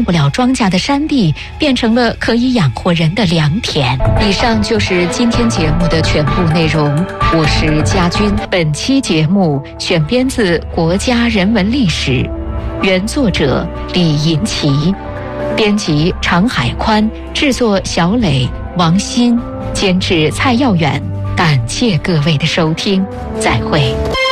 不了庄稼的山地，变成了可以养活人的良田。以上就是今天节目的全部内容，我是家军。本期节目选编自《国家人文历史》，原作者李银奇，编辑常海宽，制作小磊、王鑫，监制蔡耀远。感谢各位的收听，再会。